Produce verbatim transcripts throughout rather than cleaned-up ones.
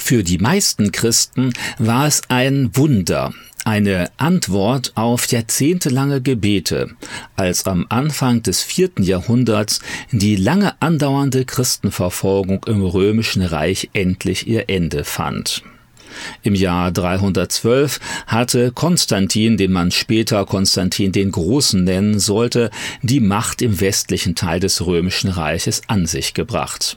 Für die meisten Christen war es ein Wunder, eine Antwort auf jahrzehntelange Gebete, als am Anfang des vierten Jahrhunderts die lange andauernde Christenverfolgung im Römischen Reich endlich ihr Ende fand. Im Jahr dreihundertzwölf hatte Konstantin, den man später Konstantin den Großen nennen sollte, die Macht im westlichen Teil des Römischen Reiches an sich gebracht.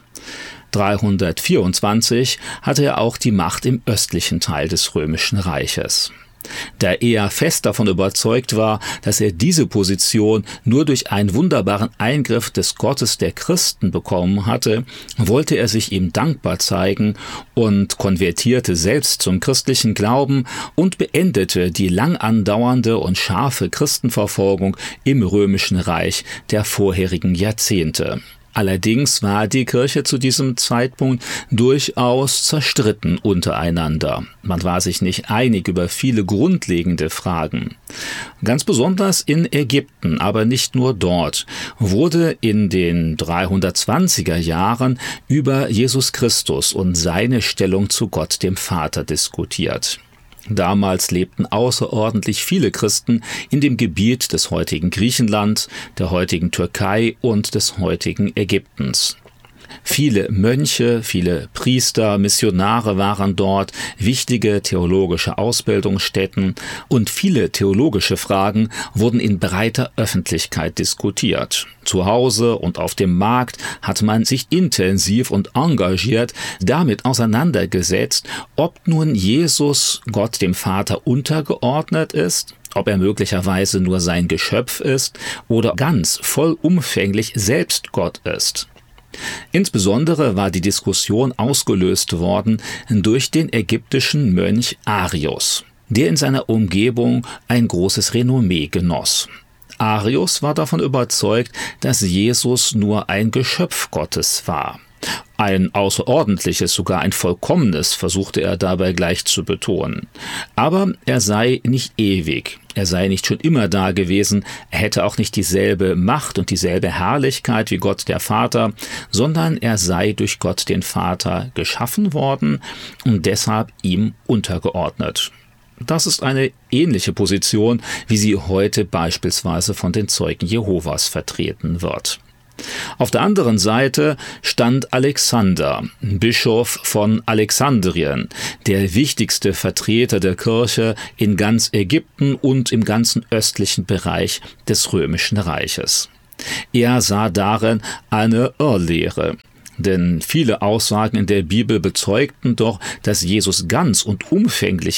dreihundertvierundzwanzig hatte er auch die Macht im östlichen Teil des Römischen Reiches. Da er fest davon überzeugt war, dass er diese Position nur durch einen wunderbaren Eingriff des Gottes der Christen bekommen hatte, wollte er sich ihm dankbar zeigen und konvertierte selbst zum christlichen Glauben und beendete die lang andauernde und scharfe Christenverfolgung im Römischen Reich der vorherigen Jahrzehnte. Allerdings war die Kirche zu diesem Zeitpunkt durchaus zerstritten untereinander. Man war sich nicht einig über viele grundlegende Fragen. Ganz besonders in Ägypten, aber nicht nur dort, wurde in den dreihundertzwanziger Jahren über Jesus Christus und seine Stellung zu Gott dem Vater diskutiert. Damals lebten außerordentlich viele Christen in dem Gebiet des heutigen Griechenland, der heutigen Türkei und des heutigen Ägyptens. Viele Mönche, viele Priester, Missionare waren dort, wichtige theologische Ausbildungsstätten, und viele theologische Fragen wurden in breiter Öffentlichkeit diskutiert. Zu Hause und auf dem Markt hat man sich intensiv und engagiert damit auseinandergesetzt, ob nun Jesus Gott dem Vater untergeordnet ist, ob er möglicherweise nur sein Geschöpf ist oder ganz vollumfänglich selbst Gott ist. Insbesondere war die Diskussion ausgelöst worden durch den ägyptischen Mönch Arius, der in seiner Umgebung ein großes Renommee genoss. Arius war davon überzeugt, dass Jesus nur ein Geschöpf Gottes war. Ein außerordentliches, sogar ein vollkommenes, versuchte er dabei gleich zu betonen. Aber er sei nicht ewig, er sei nicht schon immer da gewesen, er hätte auch nicht dieselbe Macht und dieselbe Herrlichkeit wie Gott der Vater, sondern er sei durch Gott den Vater geschaffen worden und deshalb ihm untergeordnet. Das ist eine ähnliche Position, wie sie heute beispielsweise von den Zeugen Jehovas vertreten wird. Auf der anderen Seite stand Alexander, Bischof von Alexandrien, der wichtigste Vertreter der Kirche in ganz Ägypten und im ganzen östlichen Bereich des Römischen Reiches. Er sah darin eine Irrlehre. Denn viele Aussagen in der Bibel bezeugten doch, dass Jesus ganz und umfänglich